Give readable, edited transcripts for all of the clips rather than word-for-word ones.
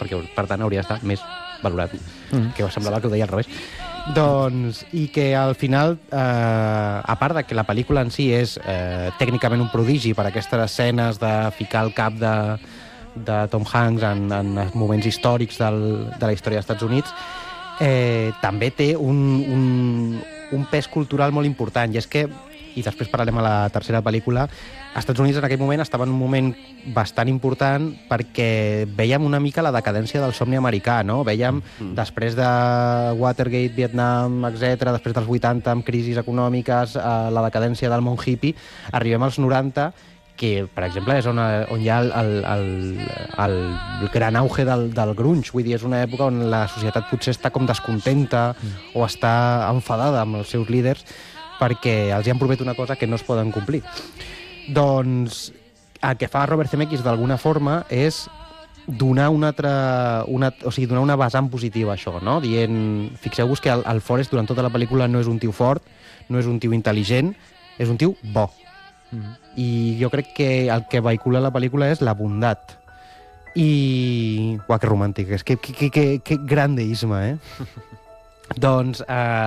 perquè per tant hauria d'estar més valorat, que semblava que ho deia al revés. Doncs, i que al final, a part de que la pel·lícula en si és tècnicament un prodigi per aquestes escenes de ficar el cap de Tom Hanks en moments històrics de la història dels Estats Units, també té un pes cultural molt important, i és que, i després parlarem a la tercera pel·lícula, als Estats Units en aquell moment estava en un moment bastant important perquè veiem una mica la decadència del somni americà, no? Veiem, després de Watergate, Vietnam, etc., després dels 80 amb crisis econòmiques, la decadència del món hippie, arribem als 90, que, per exemple, és on hi ha el gran auge del grunge. Vull dir, és una època on la societat potser està com descontenta o està enfadada amb els seus líders perquè els han promès una cosa que no es poden complir. Doncs el que fa Robert Zemeckis d'alguna forma és donar donar una vessant positiva a això, no? Dient, fixeu-vos que el Forrest durant tota la pel·lícula no és un tio fort, no és un tio intel·ligent, és un tio bo. I jo crec que el que vehicula la pel·lícula és la bondat. I... Uau, que romàntic, és que gran deisme, Doncs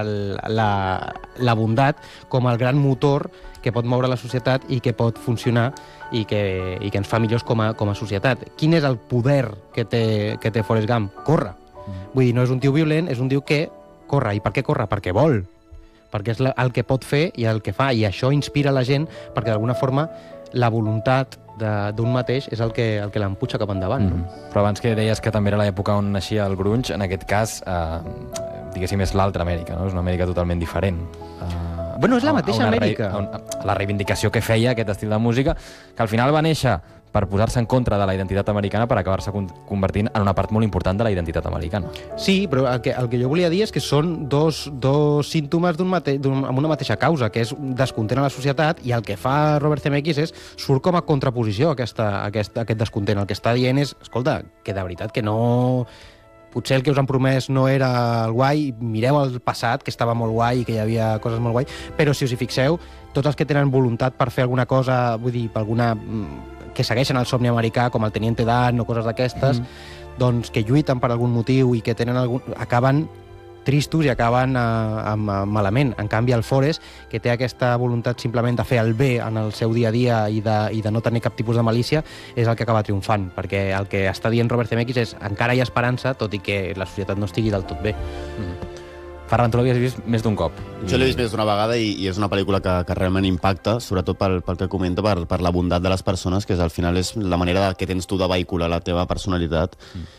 la bondat com el gran motor que pot moure la societat i que pot funcionar i que ens fa millors com a societat. Quin és el poder que té Forrest Gump? Corre. Vull dir, no és un tio violent, és un tio que corre. I per què corre? Perquè vol. Perquè és el que pot fer i el que fa, i això inspira la gent perquè d'alguna forma la voluntat d'un mateix és el que l'emputxa cap endavant. Però abans que deies que també era l'època on naixia el grunge, en aquest cas, diguéssim, és l'altra Amèrica, no? És una Amèrica totalment diferent. Bueno, és la mateixa Amèrica. La reivindicació que feia aquest estil de música, que al final va néixer per posar-se en contra de la identitat americana per acabar-se convertint en una part molt important de la identitat americana. Sí, però el que jo volia dir és que són dos símptomes amb una mateixa causa, que és descontent a la societat, i el que fa Robert Zemeckis surt com a contraposició a aquest descontent. El que està dient és, escolta, que de veritat que no... Potser el que us han promès no era el guai, mireu el passat, que estava molt guai i que hi havia coses molt guai, però si us hi fixeu, tots els que tenen voluntat per fer alguna cosa, vull dir, per alguna... que segueixen el somni americà, com el Teniente Dan o coses d'aquestes, doncs que lluiten per algun motiu i que tenen acaben tristos i acaben malament. En canvi, el Forrest, que té aquesta voluntat simplement de fer el bé en el seu dia a dia i de no tenir cap tipus de malícia, és el que acaba triomfant, perquè el que està dient Robert Zemeckis és encara hi ha esperança, tot i que la societat no estigui del tot bé. Ferran, tu l'havies vist més d'un cop. Jo l'he vist més d'una vegada i és una pel·lícula que realment impacta, sobretot pel que comenta, per la bondat de les persones, que al final és la manera que tens tu de vehicular la teva personalitat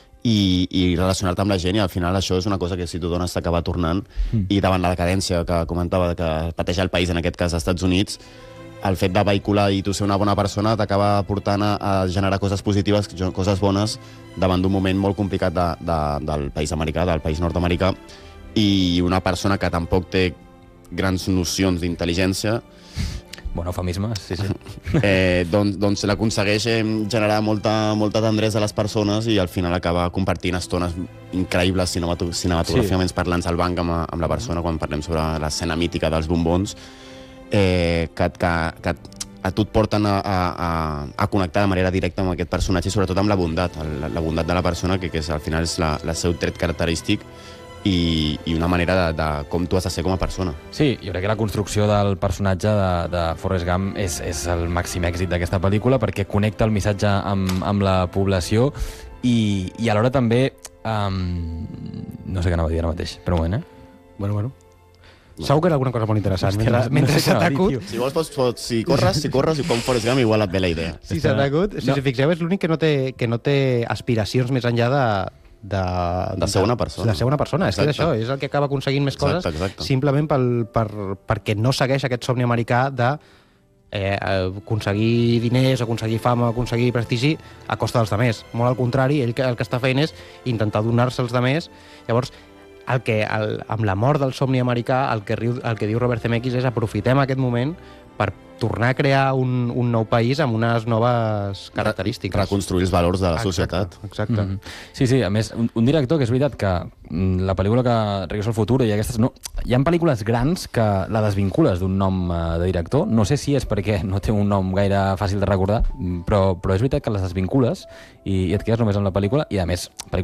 i relacionar-te amb la gent, i al final això és una cosa que si tu dones t'acaba tornant, i davant la decadència que comentava que pateix el país, en aquest cas als Estats Units, el fet de vehicular i tu ser una bona persona t'acaba portant a generar coses positives, coses bones, davant d'un moment molt complicat del país americà, del país nord-americà, i una persona que tampoc té grans nocions d'intel·ligència, bon eufemisme, sí. doncs l'aconsegueix generar molta tendresa a les persones i al final acaba compartint estones increïbles cinematogràficament parlant al banc amb la persona, quan parlem sobre l'escena mítica dels bombons, que a tu et porten a connectar de manera directa amb aquest personatge i sobretot amb la bondat de la persona, que al final és el seu tret característic i una manera de com tu has de ser com a persona. Sí, jo crec que la construcció del personatge de Forrest Gump és el màxim èxit d'aquesta pel·lícula, perquè connecta el missatge amb la població i alhora també... no sé què anava a dir ara mateix, però un moment, Bueno. Segur que era alguna cosa molt interessant. Mentre s'ha tacut... Si vols, si corres i com Forrest Gump, igual et ve la idea. Si s'ha tacut, si us fixeu, és l'únic que no té aspiracions més enllà de ser una persona. De ser una persona. És que és això, és el que acaba aconseguint més coses, simplement perquè no segueix aquest somni americà de aconseguir diners, aconseguir fama, aconseguir prestigi a costa dels demés. Molt al contrari, ell el que està fent és intentar donar-se als demés. Llavors, amb la mort del somni americà, el que diu Robert Zemeckis és aprofitem aquest moment per tornar a crear un nou país amb unes noves característiques. Reconstruir els valors de la societat. Exacte. Sí, a més, un director que és veritat que la pel·lícula que Regreso al futur i aquestes... No, hi ha pel·lícules grans que la desvincules d'un nom de director. No sé si és perquè no té un nom gaire fàcil de recordar, però és veritat que les desvincules i et quedes només amb la pel·lícula, i a més,